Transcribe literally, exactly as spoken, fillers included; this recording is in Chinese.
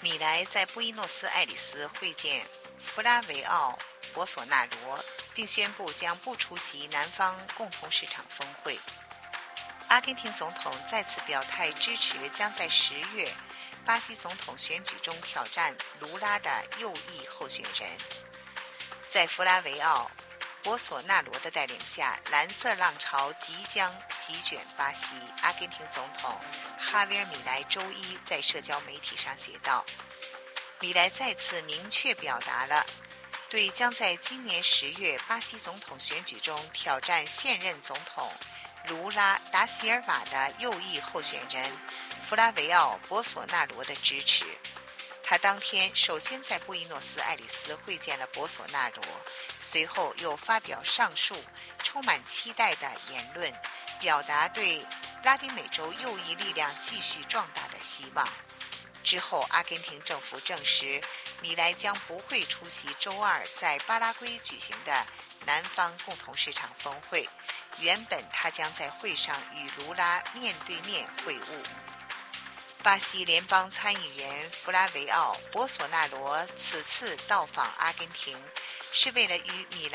米莱在布宜诺斯艾利斯会见弗拉维奥·博索纳罗，并宣布将不出席南方共同市场峰会。阿根廷总统再次表态支持将在十月巴西总统选举中挑战卢拉的右翼候选人。在弗拉维奥·博索纳罗的带领下，蓝色浪潮即将席卷巴西。阿根廷总统哈维尔·米莱周一在社交媒体上写道，米莱再次明确表达了对将在今年十月巴西总统选举中挑战现任总统卢拉·达席尔瓦的右翼候选人弗拉维奥·博索纳罗的支持。他当天首先在布宜诺斯艾利斯会见了博索纳罗，随后又发表上述充满期待的言论，表达对拉丁美洲右翼力量继续壮大的希望。之后，阿根廷政府证实，米莱将不会出席周二在巴拉圭举行的南方共同市场峰会。原本他将在会上与卢拉面对面会晤。巴西联邦参议员弗拉维奥·博索纳罗此次到访阿根廷，是为了与米莱